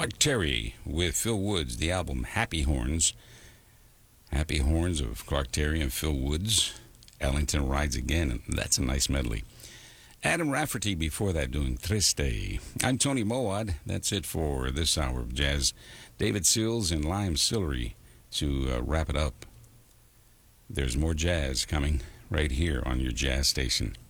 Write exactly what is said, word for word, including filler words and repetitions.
Clark Terry with Phil Woods, the album Happy Horns. Happy Horns of Clark Terry and Phil Woods. Ellington Rides Again, and that's a nice medley. Adam Rafferty before that doing Triste. I'm Tony Mowat. That's it for this hour of jazz. David Sills and Lime Sillery to uh, wrap it up. There's more jazz coming right here on your jazz station.